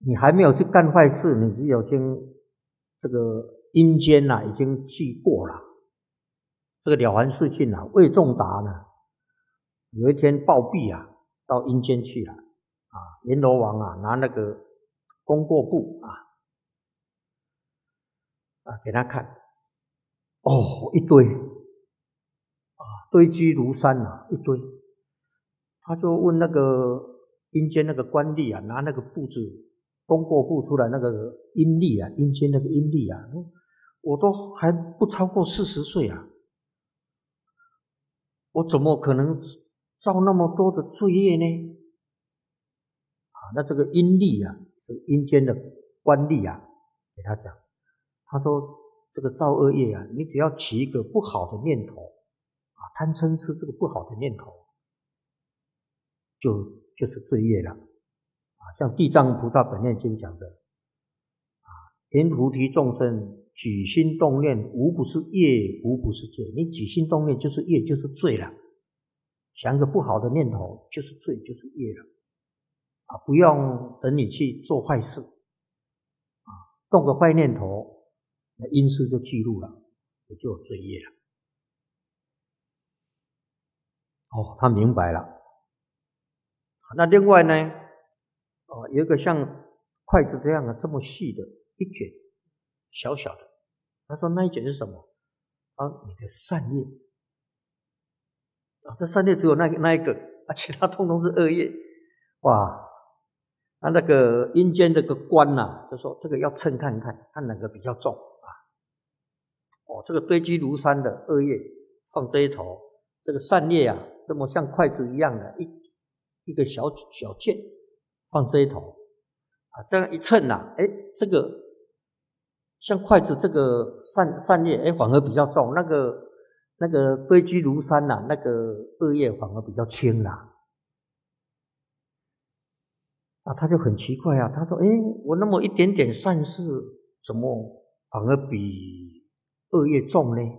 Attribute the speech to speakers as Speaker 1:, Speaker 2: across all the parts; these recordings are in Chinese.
Speaker 1: 你还没有去干坏事，你只有经这个阴间啊已经记过了。这个了凡四训啊，魏仲达呢，有一天暴毙啊，到阴间去了啊。阎罗王啊，拿那个功过簿给他看，哦，一堆堆积如山啊，一堆。他就问那个阴间那个官吏啊，拿那个簿子功过簿出来，那个阴历啊，阴间那个阴历啊，我都还不超过40岁啊，我怎么可能造那么多的罪业呢？那这个阴历啊，这个阴间的官吏啊，给他讲，他说这个造恶业啊，你只要起一个不好的念头贪嗔痴这个不好的念头，就是罪业了像地藏菩萨本愿经讲的言菩提众生起心动念，无不是业，无不是罪。你起心动念就是业，就是罪了。想个不好的念头就是罪，就是业了不用等你去做坏事动个坏念头，那因事就记录了，也就有罪业了。他明白了。那另外呢有一个像筷子这样的这么细的一卷小小的，他说那一卷是什么你的善业这善业只有那一个其他通通是恶业。哇，那个阴间这个官就说这个要称看看，看哪个比较重这个堆积如山的恶业放这一头，这个善业这么像筷子一样的一个小件放这一头这样一称这个像筷子这个善业反而比较重，那个堆积如山那个恶业反而比较轻啦他就很奇怪他说我那么一点点善事怎么反而比恶业重呢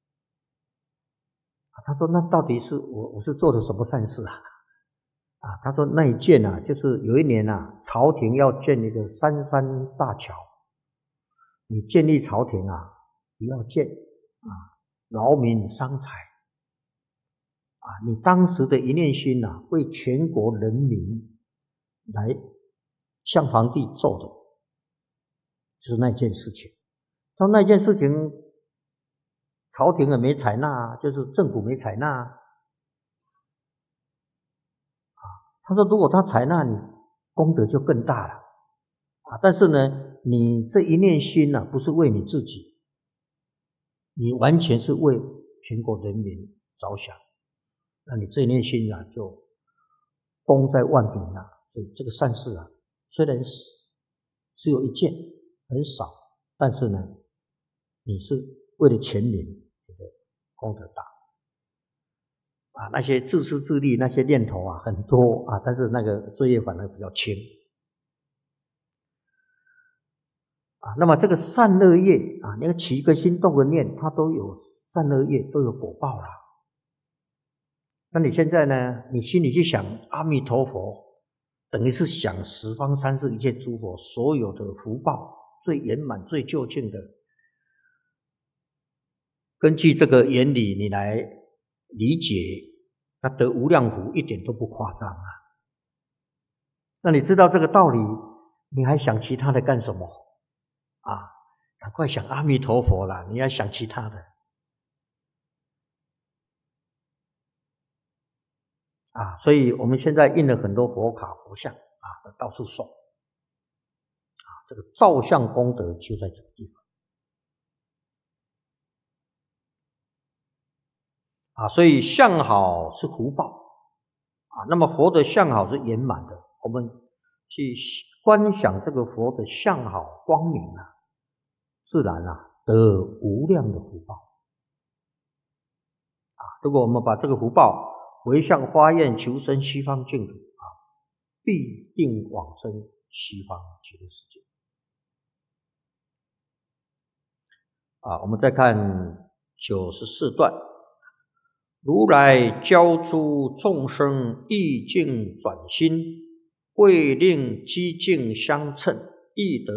Speaker 1: 他说那到底是我是做了什么善事他说那一件就是有一年朝廷要建一个三山大桥，你建立朝廷不要建劳民伤财你当时的一念心为全国人民来向皇帝奏的，就是那件事情。到那件事情朝廷也没采纳就是政府没采纳他说如果他采纳你，功德就更大了但是呢你这一念心不是为你自己，你完全是为全国人民着想，那你这一念心就功在万民所以这个善事虽然只有一件很少，但是呢你是为了全民，你的功德大那些自私自利那些念头很多但是那个罪业反而比较轻那么这个善恶业那个起一个心动个念，它都有善恶业，都有果报啦。那你现在呢，你心里去想阿弥陀佛，等于是想十方三世一切诸佛所有的福报最圆满最究竟的，根据这个原理你来理解，那得无量福一点都不夸张那你知道这个道理，你还想其他的干什么赶快想阿弥陀佛啦，你要想其他的所以我们现在印了很多佛卡佛像到处送这个造像功德就在这个地方所以相好是福报那么佛的相好是圆满的，我们去观想这个佛的相好光明自然得无量的福报如果我们把这个福报回向发愿求生西方净土必定往生西方极乐世界我们再看94段，如来教诸众生意境转心， 为令机境相称，亦得